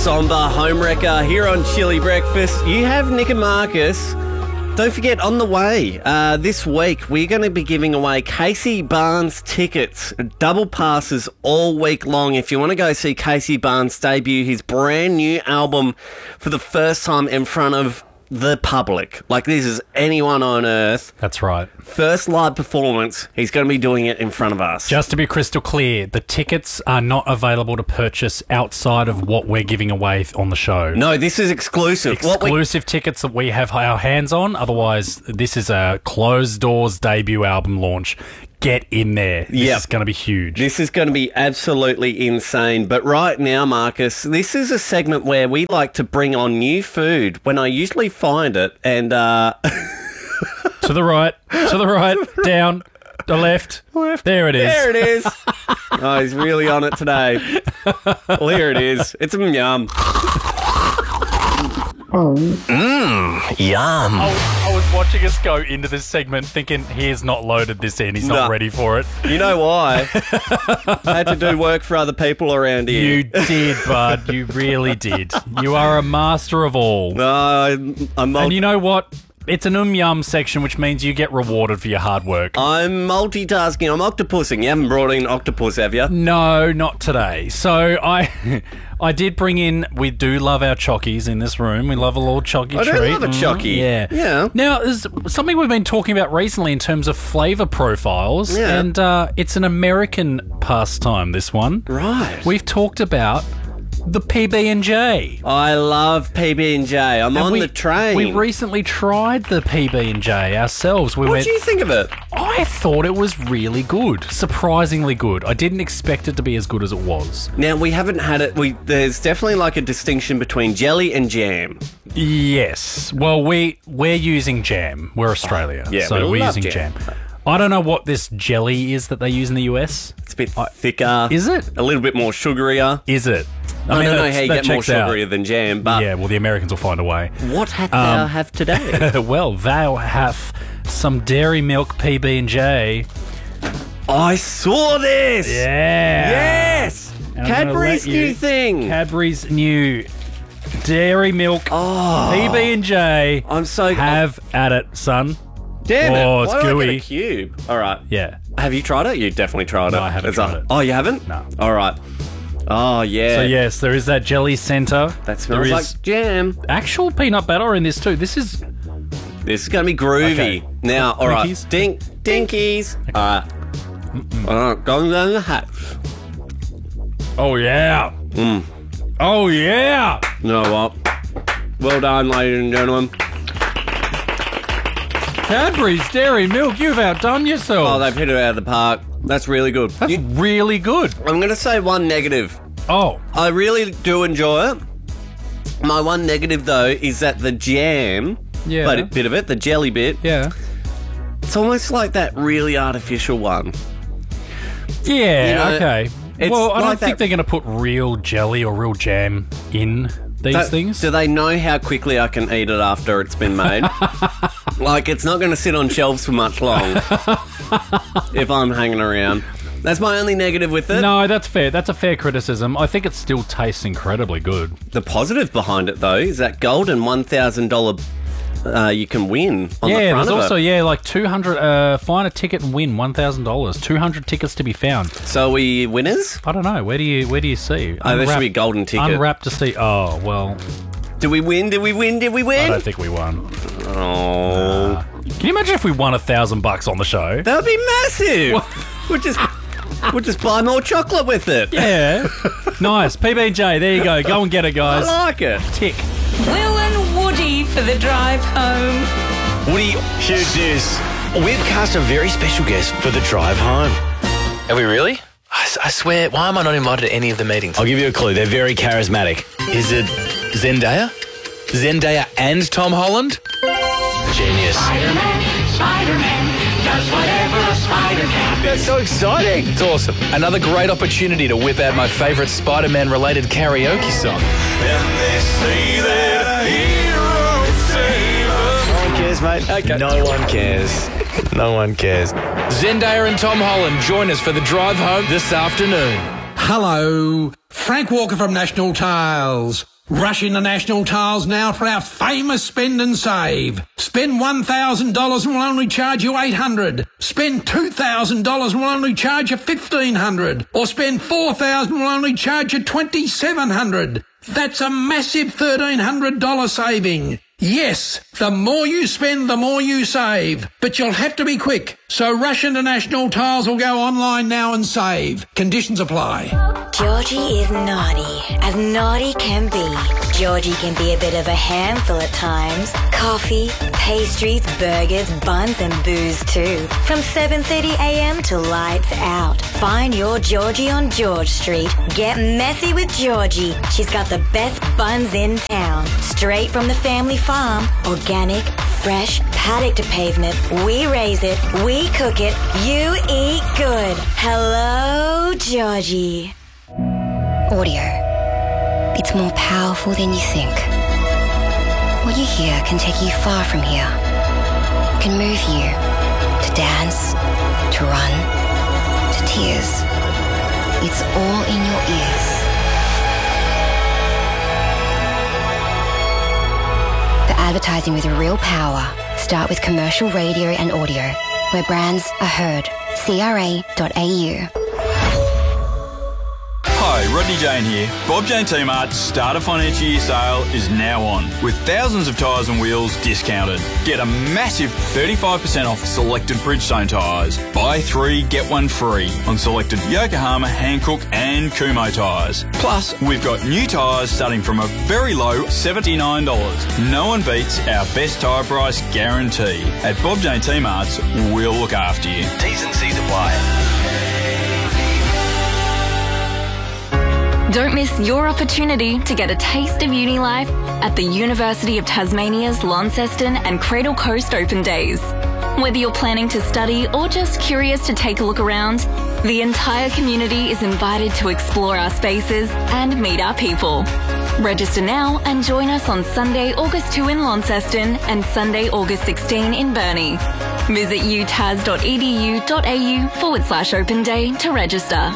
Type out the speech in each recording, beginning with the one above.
somber homewrecker here on Chili Breakfast. You have Nick and Marcus. Don't forget, on the way, this week, we're going to be giving away Casey Barnes tickets, double passes all week long. If you want to go see Casey Barnes debut his brand new album for the first time in front of the public. Like, this is anyone on earth. That's right. First live performance, he's going to be doing it in front of us. Just to be crystal clear, the tickets are not available to purchase outside of what we're giving away on the show. No, this is exclusive. Exclusive tickets that we have our hands on. Otherwise, this is a closed doors debut album launch. Get in there. This is going to be huge. This is going to be absolutely insane. But right now, Marcus, this is a segment where we like to bring on new food when I usually find it. And to the right, down, the left. There it is. There it is. Oh, he's really on it today. Well, here it is. It's yum. Yum. I was watching us go into this segment thinking he has not loaded this in. He's not ready for it. You know why? I had to do work for other people around here. You did, bud. You really did. You are a master of all. No, and you know what? It's an yum section, which means you get rewarded for your hard work. I'm multitasking. I'm octopussing. You haven't brought in octopus, have you? No, not today. So I did bring in, we do love our chockies in this room. We love a little chocky treat. I do love a chocky. Yeah. Now, there's something we've been talking about recently in terms of flavour profiles. Yeah. And it's an American pastime, this one. Right. We've talked about the PB&J. I love PB&J. I'm on the train. We recently tried the PB&J ourselves. What did you think of it? I thought it was really good. Surprisingly good. I didn't expect it to be as good as it was. Now, we haven't had it. There's definitely like a distinction between jelly and jam. Yes. Well, we're using jam. We're Australia. Yeah, so we we're love using jam. I don't know what this jelly is that they use in the US. It's a bit thicker. Is it? A little bit more sugarier. Is it? I don't know how you get more sugarier than jam, but... Yeah, well, the Americans will find a way. What hast thou have today? Well, thou have some dairy milk PB&J. I saw this! Yeah! Yes! And Cadbury's new thing! Cadbury's new dairy milk PB&J. I'm so... Have at it, son. Damn it. Oh, it's Why gooey. I get a cube? All right. Yeah. Have you tried it? You definitely tried it. No, I haven't tried it. Oh, you haven't? No. All right. Oh, yeah. So, yes, there is that jelly centre. That smells like jam. Actual peanut butter in this too. This is going to be groovy. Okay. Now, all right. Twinkies? Dinkies. Okay. All right. Going down the hatch. Oh, yeah. Oh, yeah. You know what? Well done, ladies and gentlemen. Cadbury's Dairy Milk, you've outdone yourself. Oh, they've hit it out of the park. That's really good. That's really good. I'm going to say one negative. Oh. I really do enjoy it. My one negative, though, is that the jam, bit of it, the jelly bit, it's almost like that really artificial one. Yeah, You know, okay. it's Well, I like don't think that- they're going to put real jelly or real jam in these things. Do they know how quickly I can eat it after it's been made? Like, it's not going to sit on shelves for much long if I'm hanging around. That's my only negative with it. No, that's fair. That's a fair criticism. I think it still tastes incredibly good. The positive behind it, though, is that golden $1,000 you can win on the front there's of also, it. like 200, find a ticket and win $1,000. 200 tickets to be found. So are we winners? I don't know. Where do you see? Oh, there should be a golden ticket. Unwrap to see. Oh, well, Did we win? Did we win? Did we I win? don't think we won. Oh. Can you imagine if we won $1,000 on the show? That would be massive. We'll just buy more chocolate with it. Yeah. Nice. PB&J, there you go. Go and get it, guys. I like it. Tick. Will and Woody for the drive home. Woody, huge news. We've cast a very special guest for the drive home. Are we really? I swear, why am I not invited to any of the meetings? I'll give you a clue. They're very charismatic. Is it Zendaya? Zendaya and Tom Holland? Genius. Spider-Man does whatever a spider can. That's so exciting. It's awesome. Another great opportunity to whip out my favourite Spider-Man related karaoke song. And they say that heroes save us. No one cares, mate. Okay. No one cares. No one cares. Zendaya and Tom Holland join us for the drive home this afternoon. Hello, Frank Walker from National Tiles. Rush into National Tiles now for our famous spend and save. Spend $1,000 and we'll only charge you $800. Spend $2,000 and we'll only charge you $1,500. Or spend $4,000 and we'll only charge you $2,700. That's a massive $1,300 saving. Yes, the more you spend, the more you save. But you'll have to be quick. So rush into National Tiles or go online now and save. Conditions apply. Georgie is naughty, as naughty can be. Georgie can be a bit of a handful at times. Coffee, pastries, burgers, buns and booze too. From 7:30am to lights out. Find your Georgie on George Street. Get messy with Georgie. She's got the best buns in town. Straight from the family farm. Organic, fresh, paddock to pavement. We raise it, we cook it, you eat good. Hello, Georgie. Audio. It's more powerful than you think. What you hear can take you far from here. It can move you to dance, to run, to tears. It's all in your ears. For advertising with real power, start with commercial radio and audio, where brands are heard. CRA.au. Hi, Rodney Jane here. Bob Jane T-Mart's start of financial year sale is now on, with thousands of tyres and wheels discounted. Get a massive 35% off selected Bridgestone tyres. Buy 3, get 1 free on selected Yokohama, Hankook and Kumho tyres. Plus, we've got new tyres starting from a very low $79. No one beats our best tyre price guarantee. At Bob Jane T-Mart's, we'll look after you. T's and C's apply. Don't miss your opportunity to get a taste of uni life at the University of Tasmania's Launceston and Cradle Coast Open Days. Whether you're planning to study or just curious to take a look around, the entire community is invited to explore our spaces and meet our people. Register now and join us on Sunday, August 2 in Launceston and Sunday, August 16 in Burnie. Visit utas.edu.au/open day to register.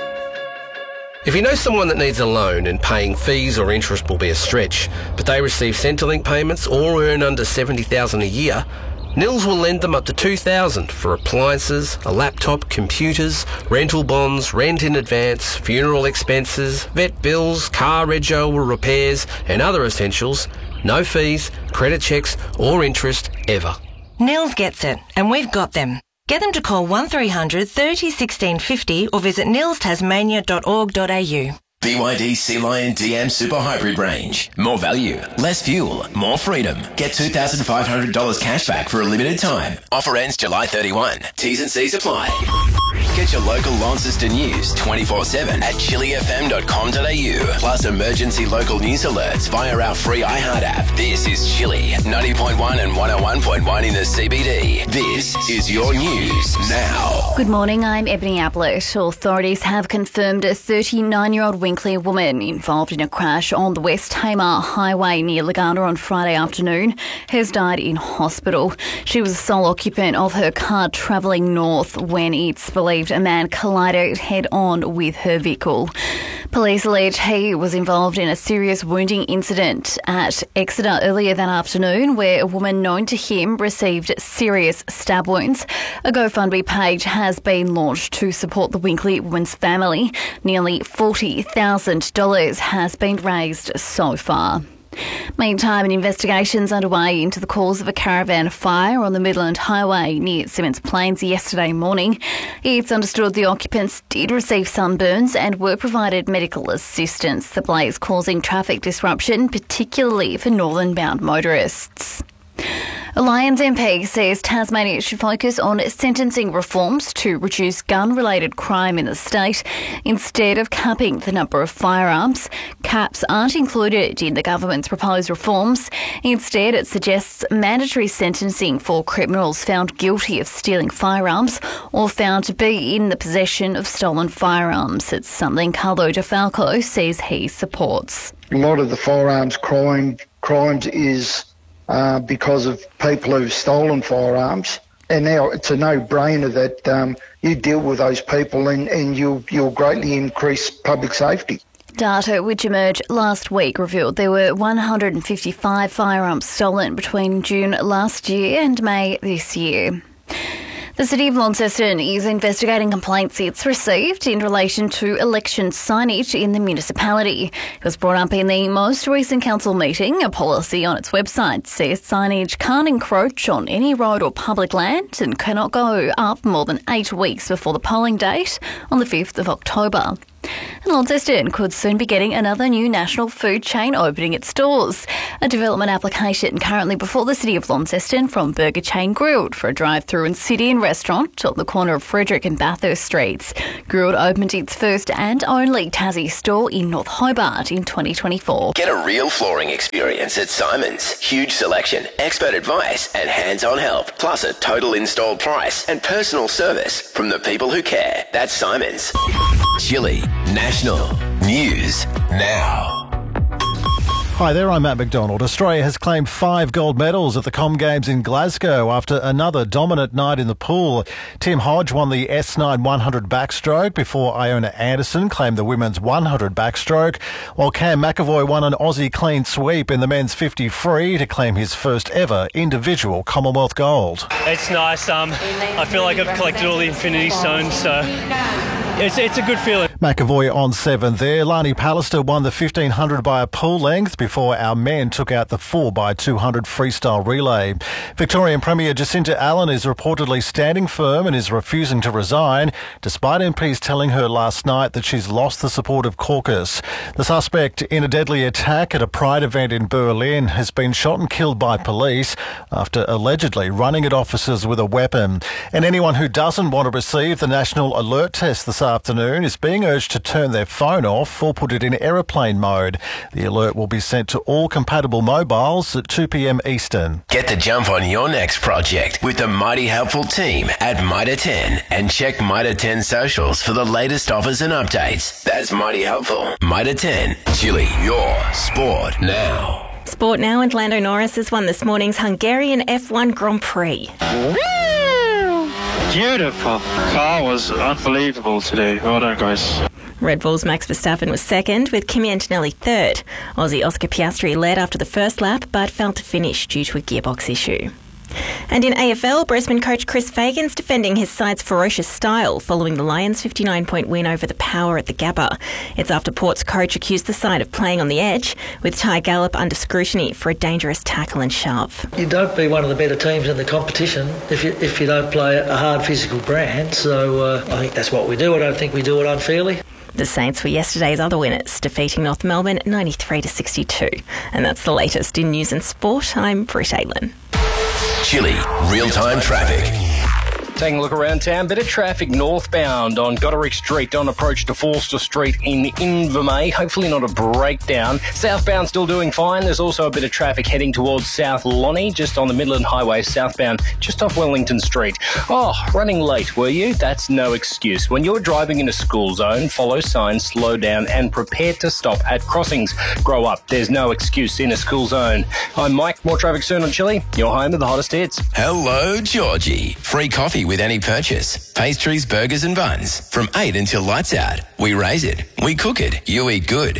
If you know someone that needs a loan and paying fees or interest will be a stretch, but they receive Centrelink payments or earn under $70,000 a year, Nils will lend them up to $2,000 for appliances, a laptop, computers, rental bonds, rent in advance, funeral expenses, vet bills, car rego or repairs and other essentials. No fees, credit checks or interest ever. Nils gets it, and we've got them. Get them to call 1300 30 16 50 or visit nilstasmania.org.au. BYD Sea Lion DM Super Hybrid range. More value, less fuel, more freedom. Get $2,500 cash back for a limited time. Offer ends July 31. T's and C's apply. Get your local Launceston news 24/7 at chillyfm.com.au. Plus emergency local news alerts via our free iHeart app. This is Chilly 90.1 and 101.1 in the CBD. This is your news now. Good morning, I'm Ebony Ablett. Authorities have confirmed a 39-year-old Winkler woman involved in a crash on the West Tamar Highway near Lagana on Friday afternoon has died in hospital. She was the sole occupant of her car travelling north when it's believed a man collided head-on with her vehicle. Police allege he was involved in a serious wounding incident at Exeter earlier that afternoon where a woman known to him received serious stab wounds. A GoFundMe page has been launched to support the Winkler woman's family. Nearly $40,000 has been raised so far. Meantime, an investigation's underway into the cause of a caravan fire on the Midland Highway near Symonds Plains yesterday morning. It's understood the occupants did receive sunburns and were provided medical assistance. The blaze causing traffic disruption, particularly for northern-bound motorists. A Lions MP says Tasmania should focus on sentencing reforms to reduce gun-related crime in the state instead of capping the number of firearms. Caps aren't included in the government's proposed reforms. Instead, it suggests mandatory sentencing for criminals found guilty of stealing firearms or found to be in the possession of stolen firearms. It's something Carlo DeFalco says he supports. A lot of the firearms crimes is because of people who've stolen firearms. And now it's a no-brainer that you deal with those people and you'll greatly increase public safety. Data which emerged last week revealed there were 155 firearms stolen between June last year and May this year. The City of Launceston is investigating complaints it's received in relation to election signage in the municipality. It was brought up in the most recent council meeting. A policy on its website says signage can't encroach on any road or public land and cannot go up more than 8 weeks before the polling date on the 5th of October. And Launceston could soon be getting another new national food chain opening its doors. A development application currently before the City of Launceston from Burger Chain Grilled for a drive-through and sit-in restaurant on the corner of Frederick and Bathurst Streets. Grilled opened its first and only Tassie store in North Hobart in 2024. Get a real flooring experience at Simon's. Huge selection, expert advice and hands-on help, plus a total install price and personal service from the people who care. That's Simon's. Chili National News Now. Hi there, I'm Matt McDonald. Australia has claimed 5 gold medals at the Com Games in Glasgow after another dominant night in the pool. Tim Hodge won the S9 100 backstroke before Iona Anderson claimed the women's 100 backstroke, while Cam McAvoy won an Aussie clean sweep in the men's 50 free to claim his first ever individual Commonwealth gold. It's nice. I feel like I've collected all the Infinity Stones, so it's a good feeling. McAvoy on 7 there. Lani Pallister won the 1500 by a pool length before our men took out the 4x200 freestyle relay. Victorian Premier Jacinta Allen is reportedly standing firm and is refusing to resign, despite MPs telling her last night that she's lost the support of caucus. The suspect in a deadly attack at a Pride event in Berlin has been shot and killed by police after allegedly running at officers with a weapon. And anyone who doesn't want to receive the National Alert Test this afternoon is being urged to turn their phone off or put it in aeroplane mode. The alert will be sent to all compatible mobiles at 2 p.m. Eastern. Get the jump on your next project with the mighty helpful team at Mitre 10 and check Mitre 10 socials for the latest offers and updates. That's mighty helpful. Mitre 10, Chili, your sport now. Sport now, and Lando Norris has won this morning's Hungarian F1 Grand Prix. Beautiful. Car was unbelievable today. Well done, guys. Red Bull's Max Verstappen was second, with Kimi Antonelli third. Aussie Oscar Piastri led after the first lap, but failed to finish due to a gearbox issue. And in AFL, Brisbane coach Chris Fagan's defending his side's ferocious style following the Lions' 59-point win over the Power at the Gabba. It's after Port's coach accused the side of playing on the edge, with Ty Gallup under scrutiny for a dangerous tackle and shove. You don't be one of the better teams in the competition if you don't play a hard physical brand, so I think that's what we do. I don't think we do it unfairly. The Saints were yesterday's other winners, defeating North Melbourne 93-62. And that's the latest in news and sport. I'm Britt Aitlin. Chili, real-time traffic. Taking a look around town, bit of traffic northbound on Goderic Street on approach to Forster Street in Invermay. Hopefully not a breakdown. Southbound still doing fine. There's also a bit of traffic heading towards South Lonnie, just on the Midland Highway southbound, just off Wellington Street. Oh, running late, were you? That's no excuse. When you're driving in a school zone, follow signs, slow down and prepare to stop at crossings. Grow up. There's no excuse in a school zone. I'm Mike. More traffic soon on Chili. Your home of the hottest hits. Hello, Georgie. Free coffee with any purchase. Pastries, burgers and buns. From 8 until lights out. We raise it. We cook it. You eat good.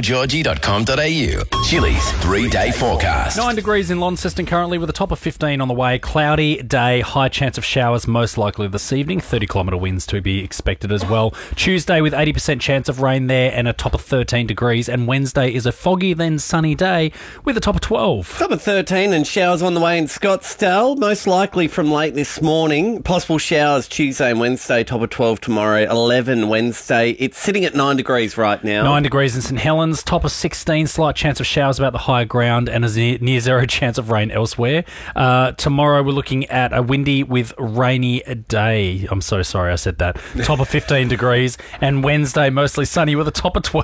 HelloGeorgie.com.au. Chili's 3-day forecast. 9 degrees in Launceston currently with a top of 15 on the way. Cloudy day. High chance of showers most likely this evening. 30-kilometre winds to be expected as well. Tuesday with 80% chance of rain there and a top of 13 degrees. And Wednesday is a foggy then sunny day with a top of 12. Top of 13 and showers on the way in Scottsdale. Most likely from late this morning. Possible showers Tuesday and Wednesday, top of 12 tomorrow, 11 Wednesday. It's sitting at 9 degrees right now. 9 degrees in St Helens, top of 16, slight chance of showers about the higher ground and a near zero chance of rain elsewhere. Tomorrow we're looking at a windy with rainy day. I'm so sorry I said that. Top of 15 degrees. And Wednesday mostly sunny with a top of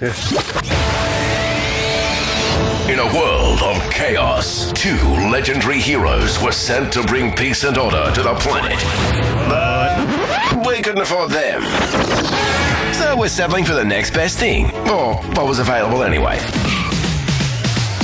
12. In a world of chaos, 2 legendary heroes were sent to bring peace and order to the planet. But we couldn't afford them. So we're settling for the next best thing, or what was available anyway. It's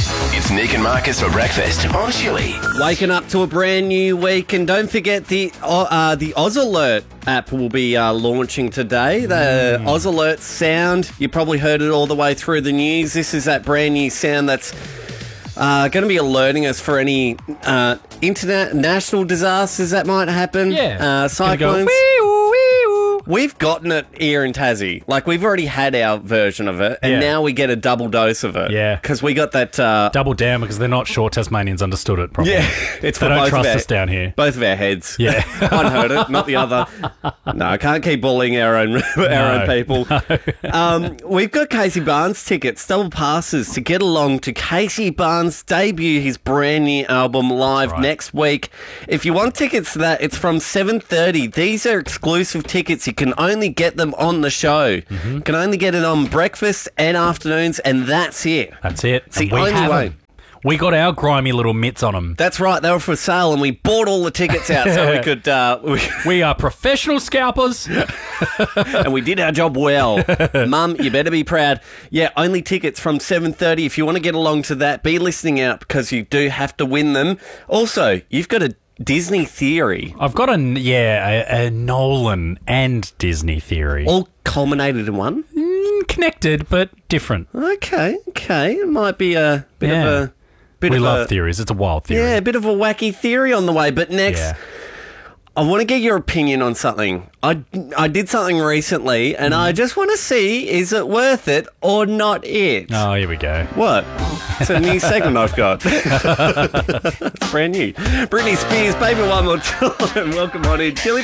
It's Nick and Marcus for breakfast on Chili. Waking up to a brand new week, and don't forget the Oz Alert app will be launching today. The Oz Alert sound, you probably heard it all the way through the news. This is that brand new sound that's going to be alerting us for any international disasters that might happen. Yeah. Cyclones. We've gotten it here in Tassie. Like, we've already had our version of it, and now we get a double dose of it. Yeah. Because we got that... double down, because they're not sure Tasmanians understood it properly. Yeah. It's they for don't both trust of our, us down here. Both of our heads. Yeah. One heard it, not the other. No, I can't keep bullying our own people. No. We've got Casey Barnes tickets, double passes to get along to Casey Barnes' debut his brand new album live next week. If you want tickets to that, it's from 7:30. These are exclusive tickets. You can only get them on the show. You can only get it on breakfast and afternoons, and that's it. That's it. It's the And we only have way. 'em. We got our grimy little mitts on them. That's right. They were for sale, and we bought all the tickets out so we could... we are professional scalpers. And we did our job well. Mum, you better be proud. Yeah, only tickets from 7:30. If you want to get along to that, be listening out, because you do have to win them. Also, you've got a Disney theory. I've got a Nolan and Disney theory. All culminated in one? Connected, but different. Okay. It might be a bit of a... We love theories. It's a wild theory. Yeah, a bit of a wacky theory on the way. But next, I want to get your opinion on something. I did something recently, and I just want to see, is it worth it or not it? Oh, here we go. What? It's a new segment I've got. It's brand new. Britney Spears, Baby One More Time. Welcome on in. Chili